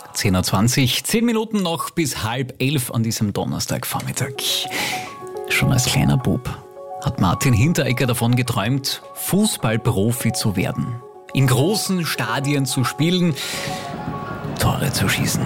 10.20 Uhr, 10 Minuten noch bis 10:30 an diesem Donnerstagvormittag. Schon als kleiner Bub hat Martin Hinteregger davon geträumt, Fußballprofi zu werden. In großen Stadien zu spielen, Tore zu schießen.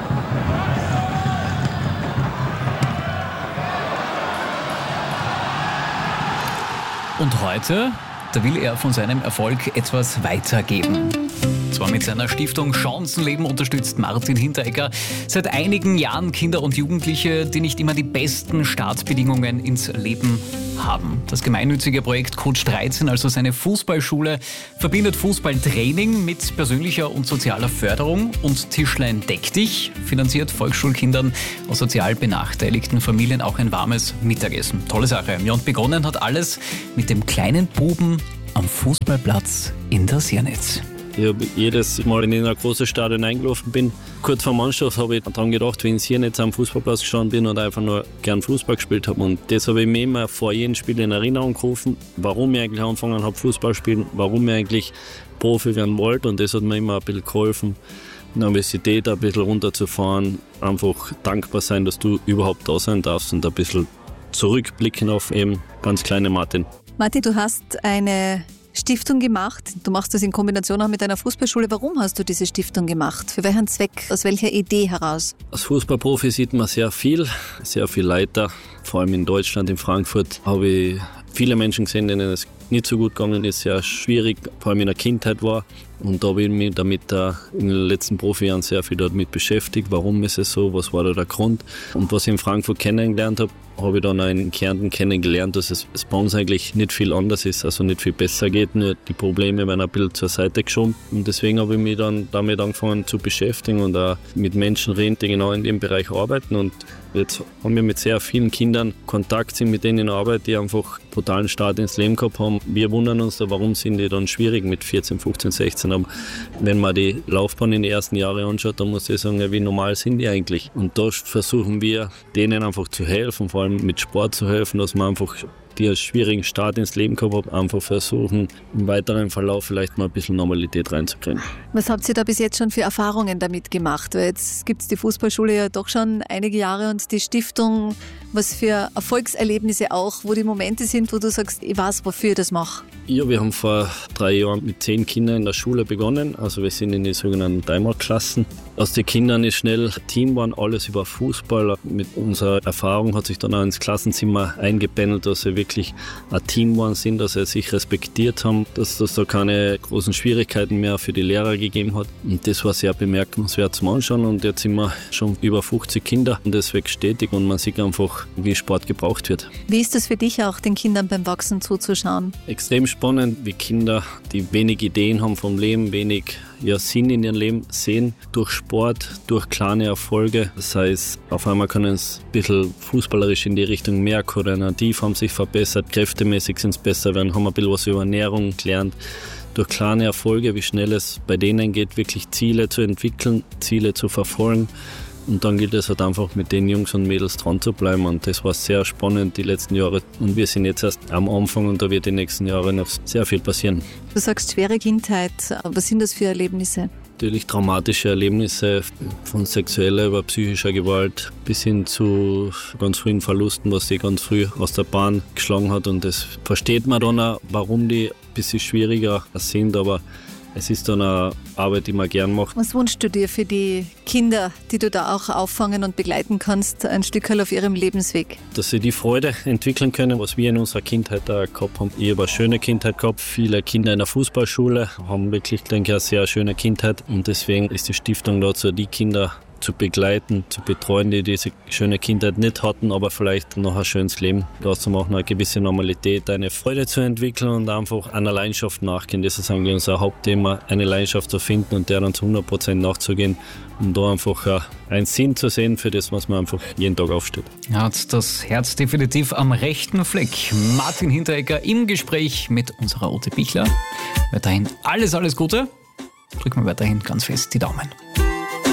Und heute, da will er von seinem Erfolg etwas weitergeben. Zwar mit seiner Stiftung Chancenleben unterstützt Martin Hinteregger seit einigen Jahren Kinder und Jugendliche, die nicht immer die besten Startbedingungen ins Leben haben. Das gemeinnützige Projekt Coach 13, also seine Fußballschule, verbindet Fußballtraining mit persönlicher und sozialer Förderung, und Tischlein Deck dich finanziert Volksschulkindern aus sozial benachteiligten Familien auch ein warmes Mittagessen. Tolle Sache. Ja, und begonnen hat alles mit dem kleinen Buben am Fußballplatz in der Siernitz. Ich habe jedes Mal, wenn ich in ein großes Stadion eingelaufen bin, kurz vor Mannschaft, habe ich daran gedacht, wenn ich hier nicht am Fußballplatz gestanden bin und einfach nur gern Fußball gespielt habe. Und das habe ich mir immer vor jedem Spiel in Erinnerung gerufen, warum ich eigentlich angefangen habe, Fußball zu spielen, warum ich eigentlich Profi werden wollte. Und das hat mir immer ein bisschen geholfen, Nervosität ein bisschen runterzufahren, einfach dankbar sein, dass du überhaupt da sein darfst und ein bisschen zurückblicken auf eben ganz kleine Martin. Martin, du hast eine Stiftung gemacht. Du machst das in Kombination auch mit einer Fußballschule. Warum hast du diese Stiftung gemacht? Für welchen Zweck? Aus welcher Idee heraus? Als Fußballprofi sieht man sehr viel Leiter. Vor allem in Deutschland, in Frankfurt, habe ich viele Menschen gesehen, denen es nicht so gut gegangen ist, sehr schwierig, vor allem in der Kindheit war. Und da habe ich mich damit in den letzten Profijahren sehr viel damit beschäftigt. Warum ist es so? Was war da der Grund? Und was ich in Frankfurt kennengelernt habe, habe ich dann auch in Kärnten kennengelernt, dass es bei uns eigentlich nicht viel anders ist, also nicht viel besser geht. Nur die Probleme werden ein bisschen zur Seite geschoben. Und deswegen habe ich mich dann damit angefangen zu beschäftigen und auch mit Menschen reden, die genau in dem Bereich arbeiten. Und jetzt haben wir mit sehr vielen Kindern Kontakt, sind mit denen in Arbeit, die einfach brutalen Start ins Leben gehabt haben. Wir wundern uns da, warum sind die dann schwierig mit 14, 15, 16. Aber wenn man die Laufbahn in den ersten Jahren anschaut, dann muss ich sagen, ja, wie normal sind die eigentlich? Und da versuchen wir, denen einfach zu helfen, vor allem mit Sport zu helfen, dass man einfach die einen schwierigen Start ins Leben gehabt haben, einfach versuchen, im weiteren Verlauf vielleicht mal ein bisschen Normalität reinzukriegen. Was habt ihr da bis jetzt schon für Erfahrungen damit gemacht? Weil jetzt gibt es die Fußballschule ja doch schon einige Jahre und die Stiftung. Was für Erfolgserlebnisse auch, wo die Momente sind, wo du sagst, ich weiß, wofür ich das mache? Ja, wir haben vor 3 Jahren mit 10 Kindern in der Schule begonnen. Also wir sind in die sogenannten Diamond-Klassen. Aus den Kindern ist schnell ein Team geworden, alles über Fußball. Mit unserer Erfahrung hat sich dann auch ins Klassenzimmer eingependelt, dass wir wirklich ein Team geworden sind, dass sie sich respektiert haben, dass es da keine großen Schwierigkeiten mehr für die Lehrer gegeben hat. Und das war sehr bemerkenswert zum Anschauen. Und jetzt sind wir schon über 50 Kinder und das wird stetig und man sieht einfach, wie Sport gebraucht wird. Wie ist das für dich auch, den Kindern beim Wachsen zuzuschauen? Extrem spannend, wie Kinder, die wenig Ideen haben vom Leben, wenig Sinn in ihrem Leben sehen, durch Sport, durch kleine Erfolge. Das heißt, auf einmal können sie ein bisschen fußballerisch in die Richtung mehr koordinativ, haben sich verbessert, kräftemäßig sind sie besser werden, haben ein bisschen was über Ernährung gelernt. Durch kleine Erfolge, wie schnell es bei denen geht, wirklich Ziele zu entwickeln, Ziele zu verfolgen. Und dann gilt es halt einfach mit den Jungs und Mädels dran zu bleiben. Und das war sehr spannend die letzten Jahre. Und wir sind jetzt erst am Anfang und da wird die nächsten Jahre noch sehr viel passieren. Du sagst schwere Kindheit. Was sind das für Erlebnisse? Natürlich traumatische Erlebnisse von sexueller über psychischer Gewalt bis hin zu ganz frühen Verlusten, was sie ganz früh aus der Bahn geschlagen hat. Und das versteht man dann auch, warum die ein bisschen schwieriger sind. Aber es ist dann eine Arbeit, die man gern macht. Was wünschst du dir für die Kinder, die du da auch auffangen und begleiten kannst, ein Stück auf ihrem Lebensweg? Dass sie die Freude entwickeln können, was wir in unserer Kindheit da gehabt haben. Ich habe eine schöne Kindheit gehabt. Viele Kinder in der Fußballschule haben wirklich, denke ich, eine sehr schöne Kindheit. Und deswegen ist die Stiftung dazu, die Kinder zu begleiten, zu betreuen, die diese schöne Kindheit nicht hatten, aber vielleicht noch ein schönes Leben daraus zu machen, eine gewisse Normalität, eine Freude zu entwickeln und einfach einer Leidenschaft nachgehen. Das ist eigentlich unser Hauptthema, eine Leidenschaft zu finden und der dann zu 100% nachzugehen, um da einfach einen Sinn zu sehen für das, was man einfach jeden Tag aufsteht. Er hat das Herz definitiv am rechten Fleck. Martin Hinteregger im Gespräch mit unserer Ute Bichler. Weiterhin alles Gute. Drücken wir weiterhin ganz fest die Daumen.